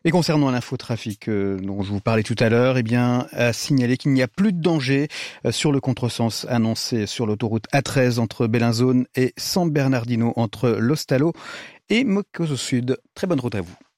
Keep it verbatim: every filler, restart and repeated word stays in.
Et concernant l'infotrafic euh, dont je vous parlais tout à l'heure, eh bien, à signaler qu'il n'y a plus de danger euh, sur le contresens annoncé sur l'autoroute A treize entre Bellinzone et San Bernardino entre Lostalo et Mocoso Sud. Très bonne route à vous.